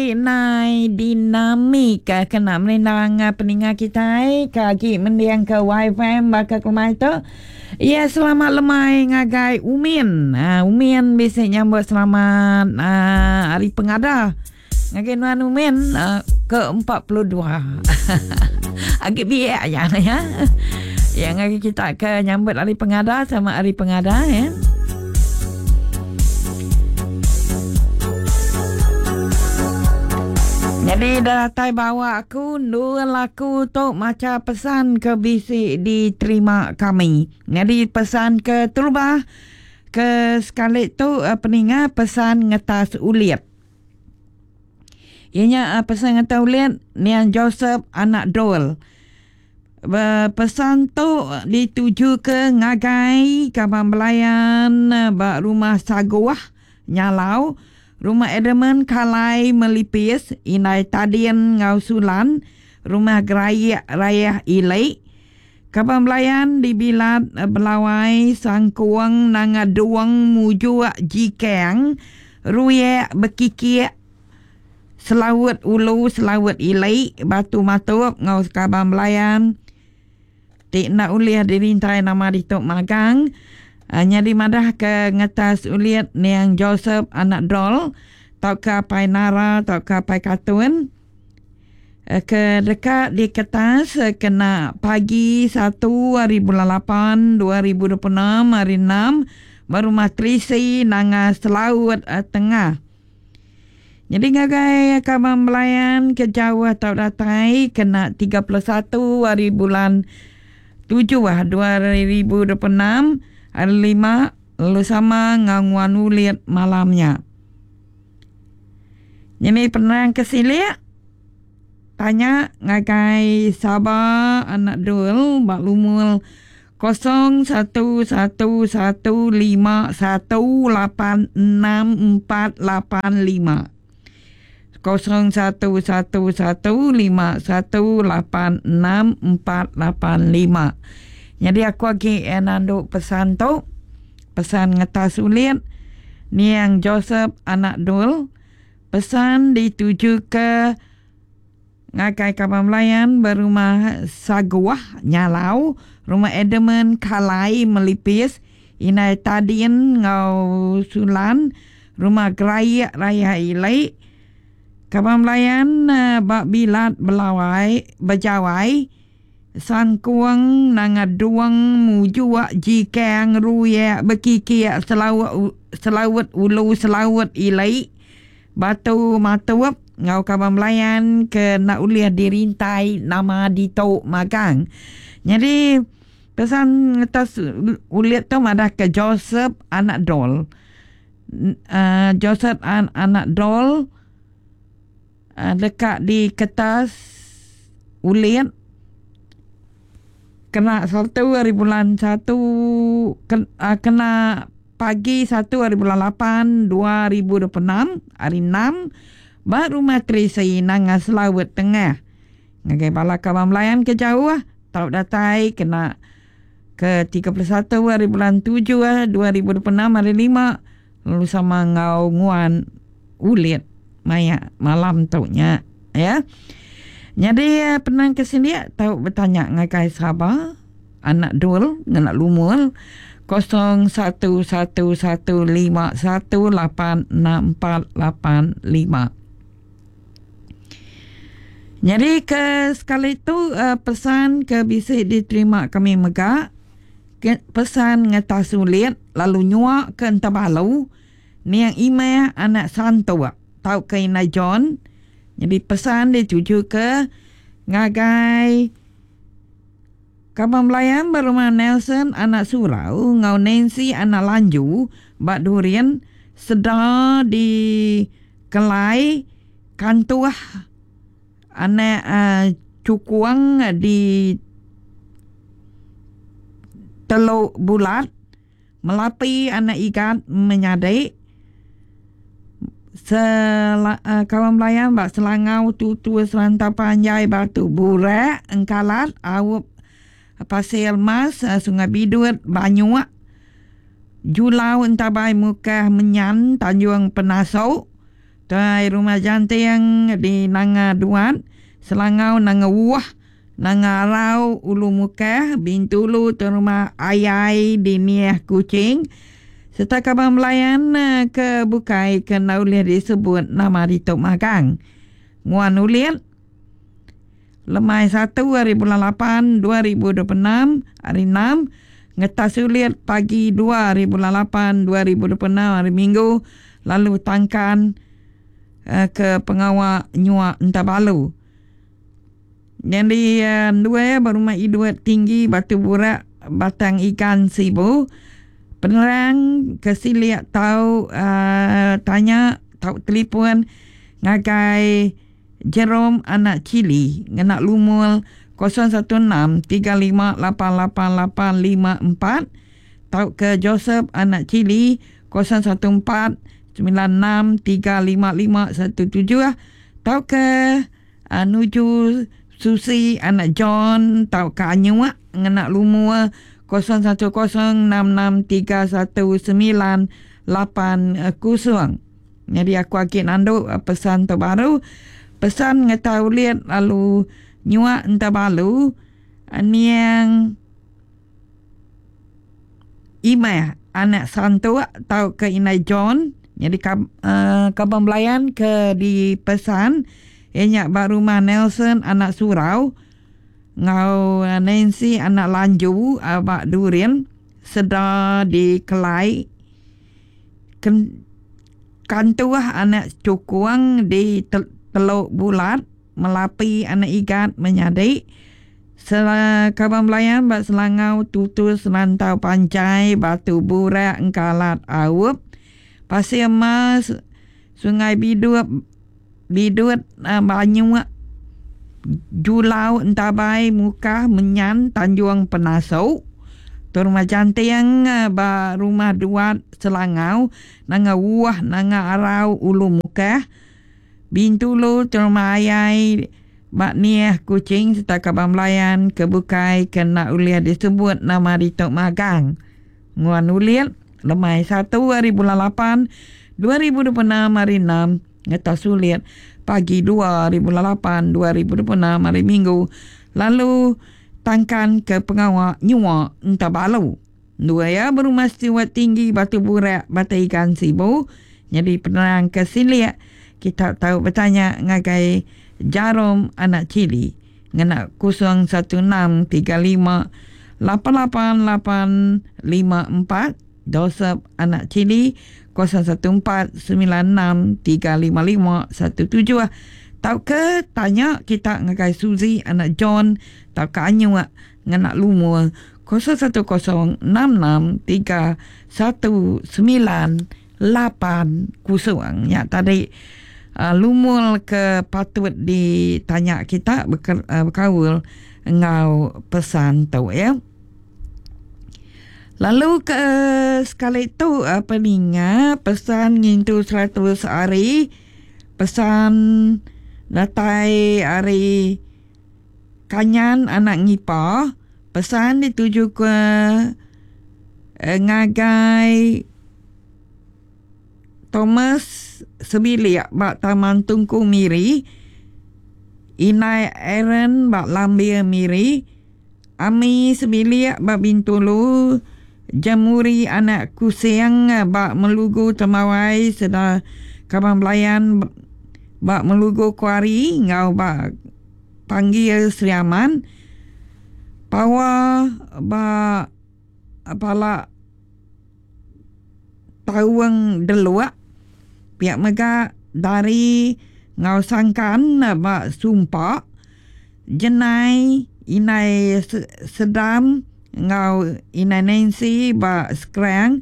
Nai dinamik kena menindang peninggal kita kaki mendiang ke wifi baka kelmai tu. Ya, selamat lemai ngagai Umin. Umin bisa nyambut selamat hari pengada. Ngagai nuan Umin ke-42. Agak biak ya. Ya, ngagai kita ke nyambut hari pengada sama hari pengada ya. Jadi datai bawa aku dua laku tu macam pesan ke bisik diterima kami. Jadi pesan ke terubah ke sekali tu peningat pesan ngetas uliat. Ianya pesan ngetas uliat Nian Joseph anak Dol. Pesan tu dituju ke ngagai Kabang Belayan bak rumah Saguah Nyalau. Rumah Edaman Kalai Melipis, Inai Tadian Ngausulan, Rumah Geraya Raya Ilai, Kabang Belayan di Bilat Belawai, Sangkuang Nangaduang Mujua Jikeng, Ruye Bekikia, Selawat Ulu, Selawat Ilai, Batu Matuk, Ngaus Kabang Belayan, Tik nak uliah dirintai nama di Tok Magang, nyadi madah ke ngetas uliat Niang Joseph anak Dol tau ke Pai Nara tau ke Pai Katun ke dekat di kertas kena pagi 1 hari bulan 8 2026 hari 6 baru matrisi nanga Selawat Tengah. Jadi ngagai Kabang Belayan ke Jawa tau datai kena 31 hari bulan 7 2026 hari 5 lalu sama ngangwan uliat malamnya. Jadi pernah kesilia tanya ngagai Sabah anak Dul bak lumul 011151864885 011151864885. Jadi aku lagi nanduk pesan tu. Pesan ngetas uliat Niang Joseph anak Dul. Pesan dituju ke ngagai Kabang Belayan berumah Saguah Nyalau. Rumah Edaman Kalai Melipis. Inai Tadin Ngausulan. Rumah Geraya Raya Ilai. Kabang Belayan bak Bilat Belawai Bejawai. Sangkuang Nangaduang Mujua Jikeng Ruye Bekikia Selawat Ulu Selawat Ilai Batu Matuap Ngau Kabang Belayan ke nak uliah dirintai nama di Tok Magang. Jadi pesan atas uliat tu ada ke Joseph anak Dol. Joseph anak Dol dekat di kertas uliat kena 1 hari bulan 1 kena pagi 1 hari bulan 8 2026 hari 6 baru matrisi nanga Selawat Tengah. Ngagai bala Kabang Belayan ke Jawa tau datai kena ke 31 hari bulan 7 2026 hari 5 lalu sama ngau nguan ulit maya malam tu nya ya. Jadi pernah ke sini tahu bertanya ngagai Sabah anak Dul nganak lumul 011151864885. Jadi ke sekali itu pesan ke bisik diterima kami megak pesan ngetas sulit lalu nyuak ke Entabalu ni yang email anak Santua tahu ke Ina John. Jadi pesan dituju ke ngagai Kabang Belayan berumah Nelson anak Surau ngau Nancy anak Lanju bak durian sedar di Kelai Kantuah anak Cukuang di Teluk Bulat Melapi anak Ikat menyadai Kabang Belayan bak Selangau Tutu Selantau Panjai Batu Burak Engkalat Awup Pasir Mas Sungai Bidut Banyuak Julau Entabai Mukah Menyan Tanjung Penasau Tai rumah janting di Nanga Duat, Selangau Nanga Wah, Nanga Arau Ulu Mukah, Bintulu tu rumah Ayai di Niah Kuching. Serta kabar melayan ke Bukai ke Nauliah disebut nama di Tok Magang. Nguan Uliat Lemai 1 hari bulan 8 2026 hari 6. Ngetas Uliat pagi 2 hari bulan 8 2026 hari Minggu. Lalu tangkan ke pengawal Nyuak Entabalu. Jadi dua berumah Iduat tinggi Batu Burak Batang Ikan Sibu. Penerang kesiliak tahu tanya tahu telefon ngagai Jerome anak Cili nganak lumul 016-3588-854. Tahu ke Joseph anak Cili 014-96-355-17. Tahu ke Nuju Susi anak John. Tahu ke Anyuak nganak lumul 010663198 kosong. Jadi aku akan anduk pesan terbaru. Pesan ngetahu lihat lalu Nyuak Entabalu yang email anak santua tahu ke Inai John. Jadi kabar belayan ke di pesan Enyak Barumah Nelson anak Surau. Ngau Nancy anak Lanju Abak Durian sedar di Kelai Kantuah anak Cukuang di Teluk Bulat Melapi anak Igat Menyadi. Kabar melayan Bak Selangau Tutus Rantau Pancai Batu Burak Engkalat Awup Pasir Mas Sungai Bidut Banyuak Julau Entabai Mukah Menyan Tanjung Penasau Rumah Jantiang Rumah Duat Selangau Nanga Wah Nanga Arau Ulu Mukah Bintulu Rumah Ayai Bak Niah Kuching serta kabar melayan ke Bukai ke Nak Uliah disebut nama di Tok Magang. Nguan Uliah Lemai 1 hari bulan 8 2026 hari 6 ngetas Uliah pagi 2 hari bulan 8 2026 hari Minggu. Lalu tangkan ke pengawal Nyuak Entabalu. Dua berumah Stiwat tinggi Batu Burak Batu Ikan Sibu. Jadi penerang ke Siliak kita tahu bertanya ngagai Jarom anak Cili nganak 01635888854. Joseph anak Cili 01496355117. Tahu ke tanya kita ngagai Suzy anak John. Tahu ke Anyuak nganak lumur 010663198 ya tadi lumur ke patut ditanya kita berkawul ngau pesan tahu ya. Lalu ke sekali itu peninga pesan ngintu 100 hari pesan datai hari kanyan anak ngipa pesan dituju ke ngagai Thomas Sebiliak bak Taman Tungku Miri. Inai Aaron bak Lambir Miri. Ami Sebiliak bak Bintulu. Jamuri anak Kusiang bak Melugu Temawai sedar kabar belayan bak Melugu Kuari ngau bak panggil Seriaman. Pawa bak apalah Tawang Deluak pihak Mega dari ngau sangkan bak Sumpah. Jenai Inai Sedam ngau Inai Nancy bak Skrang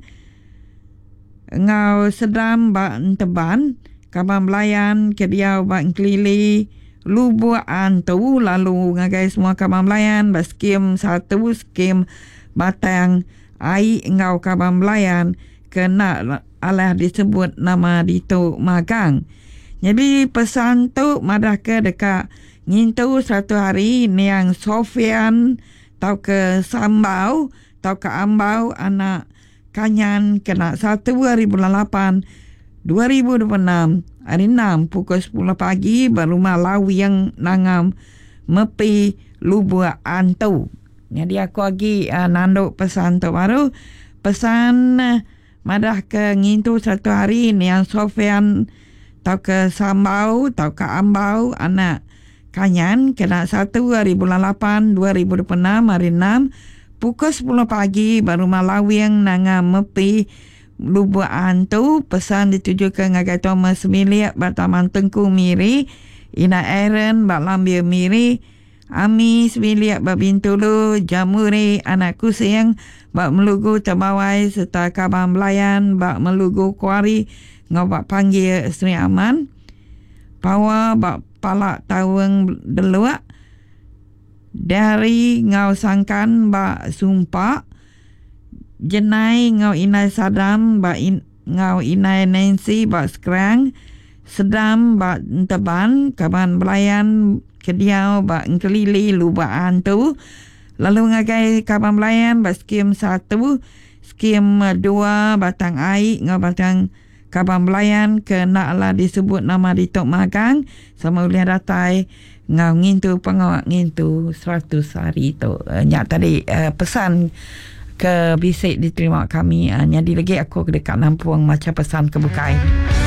ngau Sedam bak Teban kabar melayan kediau bak Kelili Lubuk Antu. Lalu ngagai semua kabar melayan bak skim 1 skim Batang Ai ngau kabar melayan kena alah disebut nama di Tok Magang. Jadi pesan tu madah ke dekat ngintu 1 hari niang Sofian tau ke Sambau tau ke Ambau anak Kanyan kena 1 hari bulan 8 2026 hari 6 pukul 10 pagi berumah Lawiang nangam mepi Lubua Antu. Jadi aku lagi nanduk pesan tu baru. Pesan madah ke ngintu satu hari ni yang Sofian tau ke Sambau, tau ke Ambau, anak Kanyan, kena 1 hari bulan 8 2026 hari 6 pukul 10 pagi baru Malawiang nangam mepi Lubua Antu. Pesan dituju ke ngagai Thomas Miliak Bataman Tengku Miri, Ina Aaron Bak Lambia Miri, Ami Miliak Bak Bintulu, Jamuri anak Kusing Bak Melugu Terbawai serta Kabang Belayan Bak Melugu Kuari ngau bak panggil Sri Aman, Pawa bak Palak Taweng Deluak, dari ngau Sangkan bak Sumpak, Jenai ngau Inai Sadam bak ngau Inai Nancy bak Sekerang, Sedam bak Teban, Kaban Belayan Kediau bak Kelili Lubaan tu. Lalu ngagai Kaban Belayan bak skim 1, skim 2 Batang Aik ngau Batang Kaban Belayan ke naklah disebut nama di Tok Magang sama ulian datai ngau ngintu pengawak ngintu 100 hari tu. Nyak tadi pesan ke bisik diterima kami. Jadi lagi aku dekat Nampuang macam pesan kebukai.